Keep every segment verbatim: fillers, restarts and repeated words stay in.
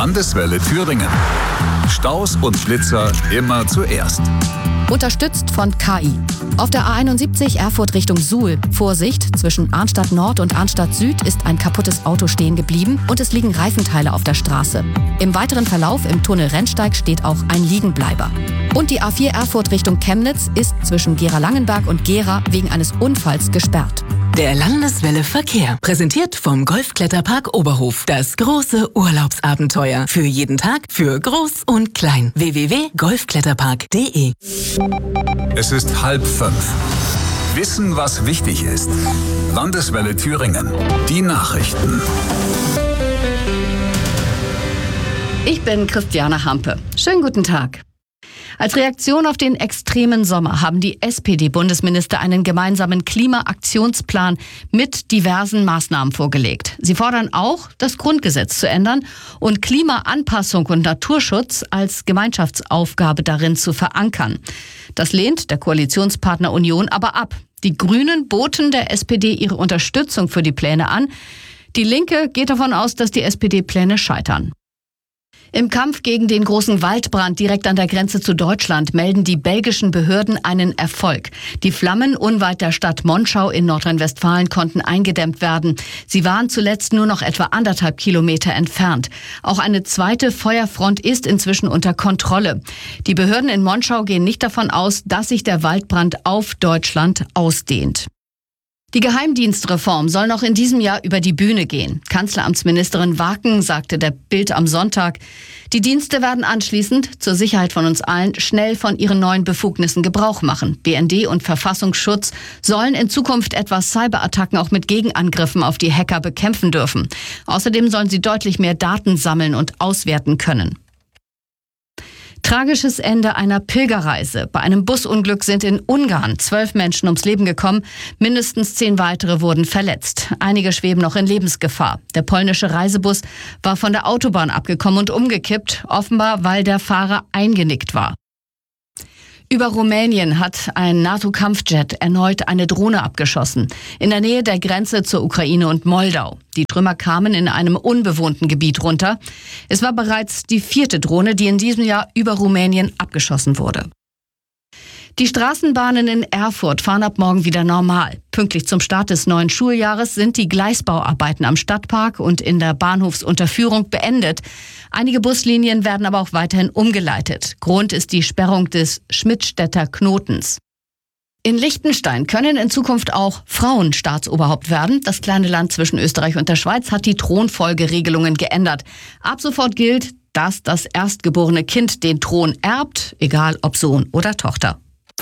Landeswelle Thüringen. Staus und Blitzer immer zuerst. Unterstützt von K I. Auf der A einundsiebzig Erfurt Richtung Suhl. Vorsicht, zwischen Arnstadt Nord und Arnstadt Süd ist ein kaputtes Auto stehen geblieben und es liegen Reifenteile auf der Straße. Im weiteren Verlauf im Tunnel Rennsteig steht auch ein Liegenbleiber. Und die A vier Erfurt Richtung Chemnitz ist zwischen Gera-Langenberg und Gera wegen eines Unfalls gesperrt. Der Landeswelle Verkehr. Präsentiert vom Golfkletterpark Oberhof. Das große Urlaubsabenteuer. Für jeden Tag, für groß und klein. w w w punkt golfkletterpark punkt de. Es ist halb fünf. Wissen, was wichtig ist. Landeswelle Thüringen. Die Nachrichten. Ich bin Christiane Hampe. Schönen guten Tag. Als Reaktion auf den extremen Sommer haben die S P D-Bundesminister einen gemeinsamen Klimaaktionsplan mit diversen Maßnahmen vorgelegt. Sie fordern auch, das Grundgesetz zu ändern und Klimaanpassung und Naturschutz als Gemeinschaftsaufgabe darin zu verankern. Das lehnt der Koalitionspartner Union aber ab. Die Grünen boten der S P D ihre Unterstützung für die Pläne an. Die Linke geht davon aus, dass die S P D-Pläne scheitern. Im Kampf gegen den großen Waldbrand direkt an der Grenze zu Deutschland melden die belgischen Behörden einen Erfolg. Die Flammen unweit der Stadt Monschau in Nordrhein-Westfalen konnten eingedämmt werden. Sie waren zuletzt nur noch etwa anderthalb Kilometer entfernt. Auch eine zweite Feuerfront ist inzwischen unter Kontrolle. Die Behörden in Monschau gehen nicht davon aus, dass sich der Waldbrand auf Deutschland ausdehnt. Die Geheimdienstreform soll noch in diesem Jahr über die Bühne gehen. Kanzleramtsministerin Waken sagte der Bild am Sonntag, die Dienste werden anschließend, zur Sicherheit von uns allen, schnell von ihren neuen Befugnissen Gebrauch machen. B N D und Verfassungsschutz sollen in Zukunft etwa Cyberattacken auch mit Gegenangriffen auf die Hacker bekämpfen dürfen. Außerdem sollen sie deutlich mehr Daten sammeln und auswerten können. Tragisches Ende einer Pilgerreise. Bei einem Busunglück sind in Ungarn zwölf Menschen ums Leben gekommen. Mindestens zehn weitere wurden verletzt. Einige schweben noch in Lebensgefahr. Der polnische Reisebus war von der Autobahn abgekommen und umgekippt, offenbar weil der Fahrer eingenickt war. Über Rumänien hat ein NATO-Kampfjet erneut eine Drohne abgeschossen. In der Nähe der Grenze zur Ukraine und Moldau. Die Trümmer kamen in einem unbewohnten Gebiet runter. Es war bereits die vierte Drohne, die in diesem Jahr über Rumänien abgeschossen wurde. Die Straßenbahnen in Erfurt fahren ab morgen wieder normal. Pünktlich zum Start des neuen Schuljahres sind die Gleisbauarbeiten am Stadtpark und in der Bahnhofsunterführung beendet. Einige Buslinien werden aber auch weiterhin umgeleitet. Grund ist die Sperrung des Schmidtstädter Knotens. In Liechtenstein können in Zukunft auch Frauen Staatsoberhaupt werden. Das kleine Land zwischen Österreich und der Schweiz hat die Thronfolgeregelungen geändert. Ab sofort gilt, dass das erstgeborene Kind den Thron erbt, egal ob Sohn oder Tochter.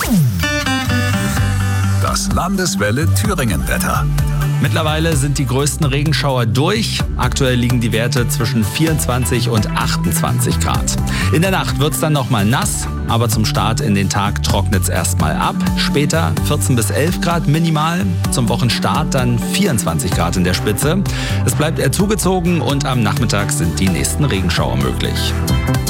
Das Landeswelle Thüringen-Wetter. Mittlerweile sind die größten Regenschauer durch. Aktuell liegen die Werte zwischen vierundzwanzig und achtundzwanzig Grad. In der Nacht wird es dann nochmal nass, aber zum Start in den Tag trocknet es erstmal ab. Später vierzehn bis elf Grad minimal, zum Wochenstart dann vierundzwanzig Grad in der Spitze. Es bleibt eher zugezogen und am Nachmittag sind die nächsten Regenschauer möglich.